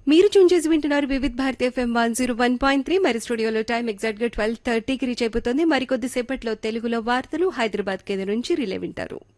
మీరు ట్యూన్ చేసి వింటున్నారు వివిధ్ భారతి ఎఫ్ఎం 101.3. మరి స్టూడియోలో టైం ఎగ్జాక్ట్ గా 12:30కి రీచ్ అయిపోతుంది. మరికొద్ది సేపట్లో తెలుగులో వార్తలు హైదరాబాద్ కేంద్రం నుంచి రిలే వింటారు.